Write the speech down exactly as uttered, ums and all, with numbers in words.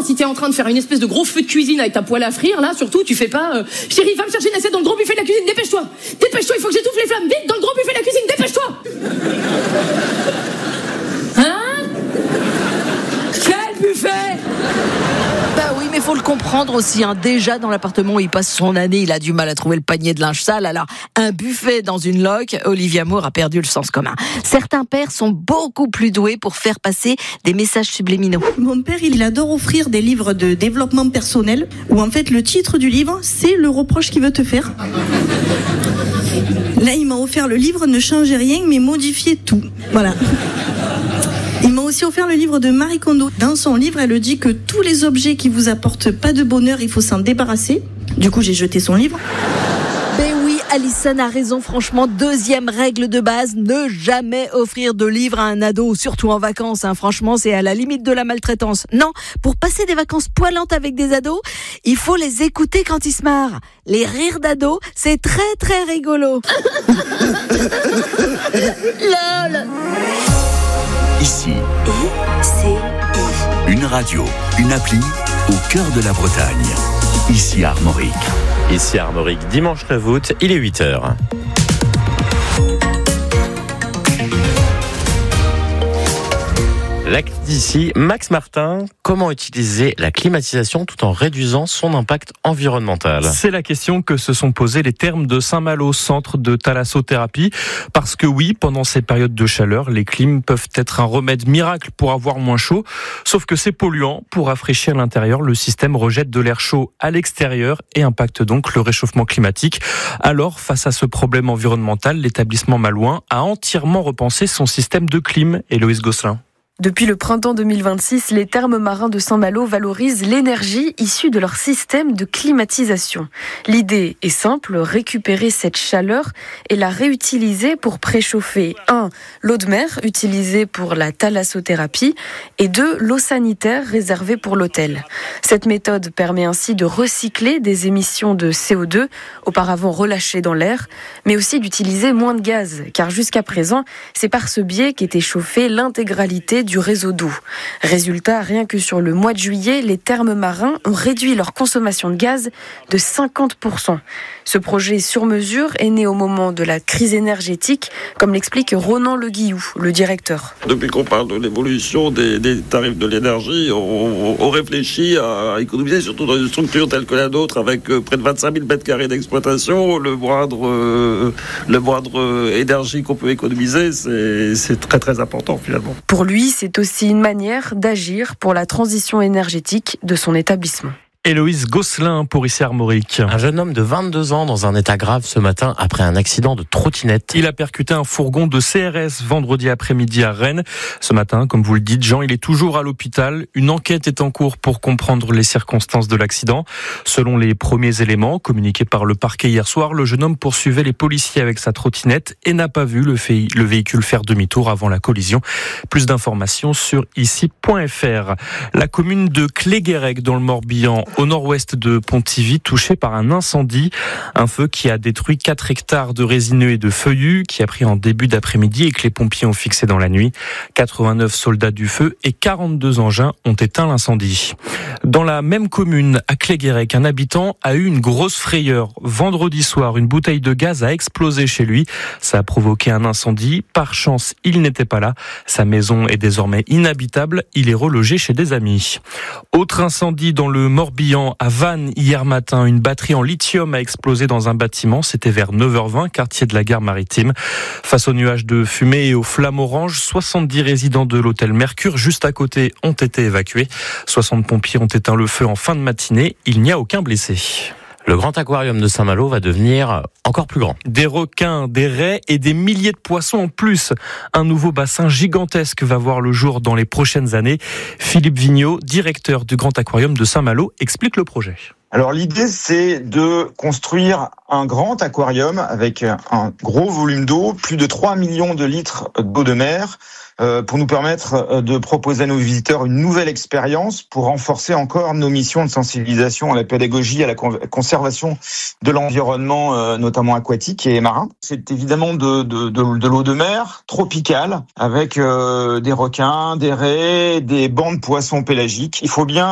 si t'es en train de faire une espèce de gros feu de cuisine avec ta poêle à frire, là, surtout, tu fais pas, euh, chérie, va me chercher une assiette dans le gros buffet de la cuisine, dépêche-toi! Dépêche-toi, il faut que j'étouffe les flammes, vite, dans le gros buffet de la cuisine, dépêche-toi! Hein? Quel buffet? Bah oui, mais faut le comprendre aussi, hein. Déjà, dans l'appartement où il passe son année, il a du mal à trouver le panier de linge sale. Alors, un buffet dans une loque, Olivia Moore a perdu le sens commun. Certains pères sont beaucoup plus doués pour faire passer des messages subliminaux. Mon père, il adore offrir des livres de développement personnel, où en fait, le titre du livre, c'est le reproche qu'il veut te faire. Là, il m'a offert le livre « Ne changez rien, mais modifiez tout ». Voilà. Il m'a aussi offert le livre de Marie Kondo. Dans son livre, elle dit que tous les objets qui vous apportent pas de bonheur, il faut s'en débarrasser. Du coup, j'ai jeté son livre. Ben oui, Alison a raison, franchement. Deuxième règle de base, ne jamais offrir de livres à un ado, surtout en vacances. Hein. Franchement, c'est à la limite de la maltraitance. Non, pour passer des vacances poilantes avec des ados, il faut les écouter quand ils se marrent. Les rires d'ados, c'est très très rigolo. Lol. Ici, I C I. une radio, une appli au cœur de la Bretagne. Ici Armorique. Ici Armorique, dimanche neuf août, il est huit heures. L'acte d'ici, Max Martin, comment utiliser la climatisation tout en réduisant son impact environnemental? C'est la question que se sont posés les thermes de Saint-Malo, centre de thalassothérapie. Parce que oui, pendant ces périodes de chaleur, les clims peuvent être un remède miracle pour avoir moins chaud. Sauf que c'est polluant. Pour rafraîchir l'intérieur, le système rejette de l'air chaud à l'extérieur et impacte donc le réchauffement climatique. Alors, face à ce problème environnemental, l'établissement malouin a entièrement repensé son système de clim. Héloïse Gosselin. Depuis le printemps deux mille vingt-six, les thermes marins de Saint-Malo valorisent l'énergie issue de leur système de climatisation. L'idée est simple, récupérer cette chaleur et la réutiliser pour préchauffer un l'eau de mer utilisée pour la thalassothérapie et deux l'eau sanitaire réservée pour l'hôtel. Cette méthode permet ainsi de recycler des émissions de C O deux auparavant relâchées dans l'air, mais aussi d'utiliser moins de gaz, car jusqu'à présent, c'est par ce biais qu'était chauffée l'intégralité du réseau d'eau. Résultat, rien que sur le mois de juillet, les thermes marins ont réduit leur consommation de gaz de cinquante pour cent. Ce projet sur mesure est né au moment de la crise énergétique, comme l'explique Ronan Le Guillou, le directeur. Depuis qu'on parle de l'évolution des, des tarifs de l'énergie, on, on réfléchit à économiser, surtout dans une structure telle que la nôtre, avec près de vingt-cinq mille mètres carrés d'exploitation. Le moindre, euh, le moindre énergie qu'on peut économiser, c'est, c'est très très important finalement. Pour lui, c'est aussi une manière d'agir pour la transition énergétique de son établissement. Héloïse Gosselin pour Ici Armorique. Un jeune homme de vingt-deux ans dans un état grave ce matin après un accident de trottinette. Il a percuté un fourgon de C R S vendredi après-midi à Rennes. Ce matin, comme vous le dites, Jean, il est toujours à l'hôpital. Une enquête est en cours pour comprendre les circonstances de l'accident. Selon les premiers éléments communiqués par le parquet hier soir, le jeune homme poursuivait les policiers avec sa trottinette et n'a pas vu le, fait, le véhicule faire demi-tour avant la collision. Plus d'informations sur ici point f r. La commune de Cléguérec dans le Morbihan, au nord-ouest de Pontivy, touché par un incendie. Un feu qui a détruit quatre hectares de résineux et de feuillus, qui a pris en début d'après-midi et que les pompiers ont fixé dans la nuit. quatre-vingt-neuf soldats du feu et quarante-deux engins ont éteint l'incendie. Dans la même commune, à Cléguérec, un habitant a eu une grosse frayeur. Vendredi soir, une bouteille de gaz a explosé chez lui. Ça a provoqué un incendie. Par chance, il n'était pas là. Sa maison est désormais inhabitable. Il est relogé chez des amis. Autre incendie dans le Morbihan, à Vannes, hier matin. Une batterie en lithium a explosé dans un bâtiment. C'était vers neuf heures vingt, quartier de la gare maritime. Face aux nuages de fumée et aux flammes oranges, soixante-dix résidents de l'hôtel Mercure, juste à côté, ont été évacués. soixante pompiers ont éteint le feu en fin de matinée. Il n'y a aucun blessé. Le grand aquarium de Saint-Malo va devenir encore plus grand. Des requins, des raies et des milliers de poissons en plus. Un nouveau bassin gigantesque va voir le jour dans les prochaines années. Philippe Vigneault, directeur du grand aquarium de Saint-Malo, explique le projet. Alors l'idée, c'est de construire un grand aquarium avec un gros volume d'eau, plus de trois millions de litres d'eau de mer, euh, pour nous permettre de proposer à nos visiteurs une nouvelle expérience pour renforcer encore nos missions de sensibilisation à la pédagogie, à la conservation de l'environnement, euh, notamment aquatique et marin. C'est évidemment de, de, de, de l'eau de mer tropicale avec euh, des requins, des raies, des bancs de poissons pélagiques. Il faut bien